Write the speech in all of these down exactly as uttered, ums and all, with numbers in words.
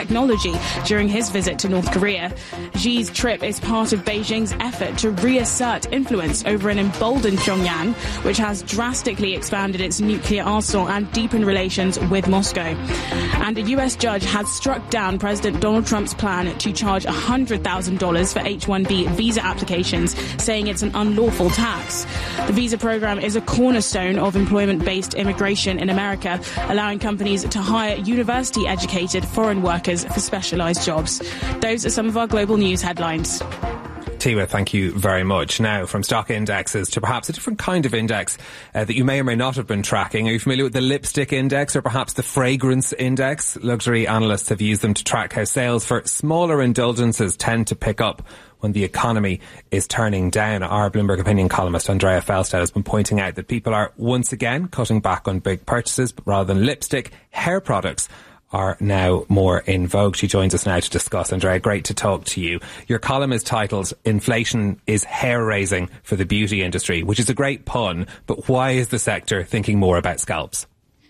technology during his visit to North Korea. Xi's trip is part of Beijing's effort to reassert influence over an emboldened Pyongyang, which has drastically expanded its nuclear arsenal and deepened relations with Moscow. And a U S judge has struck down President Donald Trump's plan to charge one hundred thousand dollars for H one B visa applications, saying it's an unlawful tax. The visa program is a cornerstone of employment-based immigration in America, allowing companies to hire university-educated foreign workers for specialised jobs. Those are some of our global news headlines. Tiwa, thank you very much. Now, from stock indexes to perhaps a different kind of index uh, that you may or may not have been tracking. Are you familiar with the lipstick index or perhaps the fragrance index? Luxury analysts have used them to track how sales for smaller indulgences tend to pick up when the economy is turning down. Our Bloomberg opinion columnist Andrea Felstad has been pointing out that people are once again cutting back on big purchases, but rather than lipstick, hair products are now more in vogue. She joins us now to discuss. Andrea, great to talk to you. Your column is titled "Inflation is Hair-Raising for the Beauty Industry," which is a great pun, but why is the sector thinking more about scalps?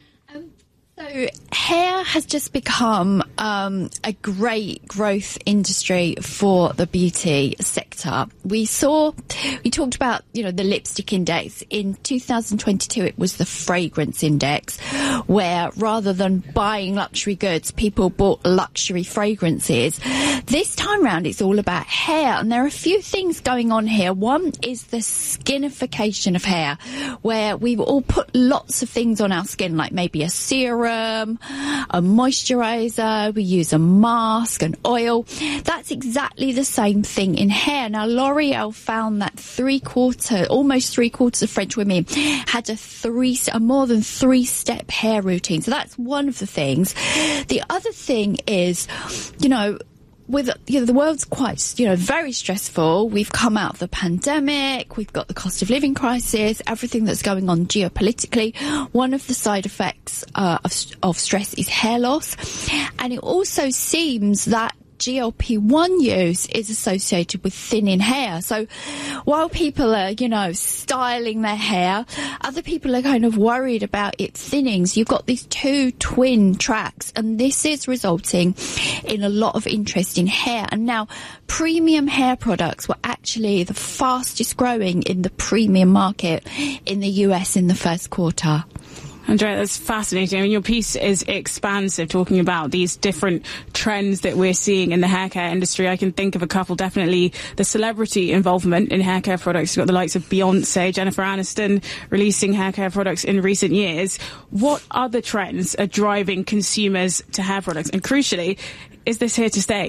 So hair has just become um, a great growth industry for the beauty sector. We saw, we talked about, you know, the lipstick index. In two thousand twenty-two, it was the fragrance index, where rather than buying luxury goods, people bought luxury fragrances. This time round, it's all about hair. And there are a few things going on here. One is the skinification of hair, where we've all put lots of things on our skin, like maybe a serum, a moisturizer, we use a mask, an oil. That's exactly the same thing in hair. Now, L'Oreal found that three quarter, almost three quarters of French women had a three, a more than three step hair routine. So that's one of the things. The other thing is, you know, with, you know, the world's quite, you know, very stressful. We've come out of the pandemic. We've got the cost of living crisis, everything that's going on geopolitically. One of the side effects uh, of, of stress is hair loss. And it also seems that G L P one use is associated with thinning hair. So while people are, you know, styling their hair, other people are kind of worried about it thinning. So you've got these two twin tracks, and this is resulting in a lot of interest in hair. And now premium hair products were actually the fastest growing in the premium market in the U S in the first quarter. Andrea, that's fascinating. I mean, your piece is expansive, talking about these different trends that we're seeing in the hair care industry. I can think of a couple, definitely the celebrity involvement in hair care products. You've got the likes of Beyonce, Jennifer Aniston releasing hair care products in recent years. What other trends are driving consumers to hair products? And crucially, is this here to stay?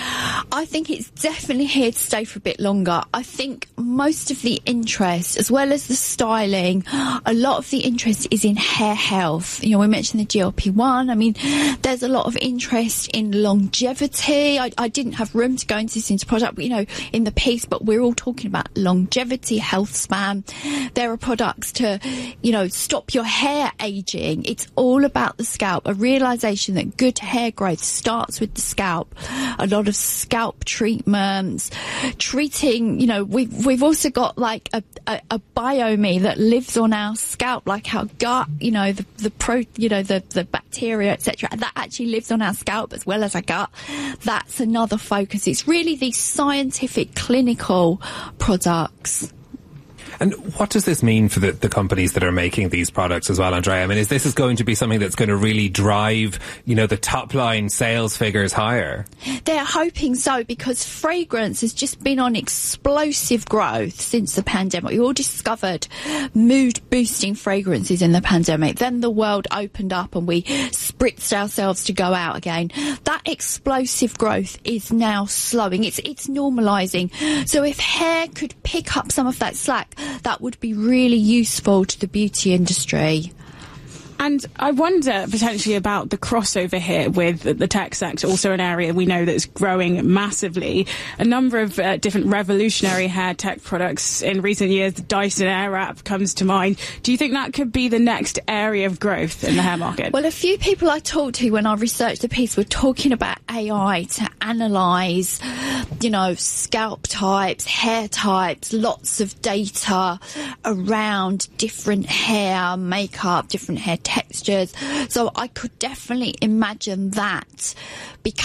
I think it's definitely here to stay for a bit longer. I think most of the interest, as well as the styling, a lot of the interest is in hair health. You know, we mentioned the G L P one. I mean, there's a lot of interest in longevity. I, I didn't have room to go into this into product, but, you know, in the piece, but we're all talking about longevity, health span. There are products to, you know, stop your hair aging. It's all about the scalp. A realization that good hair growth starts with the scalp. A lot of scalp treatments, treating, you know, we've, we've also got like a, a, a biome that lives on our scalp, like our gut, you know, the, the pro, you know, the, the bacteria, et cetera. That actually lives on our scalp as well as our gut. That's another focus. It's really these scientific clinical products. And what does this mean for the, the companies that are making these products as well, Andrea? I mean, is this is going to be something that's going to really drive, you know, the top line sales figures higher? They're hoping so, because fragrance has just been on explosive growth since the pandemic. We all discovered mood boosting fragrances in the pandemic. Then the world opened up and we spritzed ourselves to go out again. That explosive growth is now slowing. It's, it's normalizing. So if hair could pick up some of that slack, that would be really useful to the beauty industry. And I wonder potentially about the crossover here with the tech sector, also an area we know that's growing massively. A number of uh, different revolutionary hair tech products in recent years. The Dyson Airwrap comes to mind. Do you think that could be the next area of growth in the hair market? Well, a few people I talked to when I researched the piece were talking about A I to analyse, you know, scalp types, hair types, lots of data around different hair makeup, different hair textures. So I could definitely imagine that becoming